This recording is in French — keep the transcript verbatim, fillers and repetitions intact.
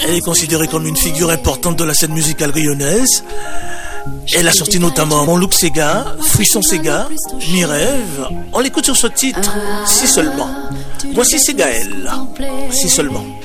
Elle est considérée comme une figure importante de la scène musicale guyanaise. Elle a sorti notamment Mon Look Sega, Frisson Sega, Mi Rêve. On l'écoute sur ce titre, Si Seulement. Voici Ségaël, Si Seulement.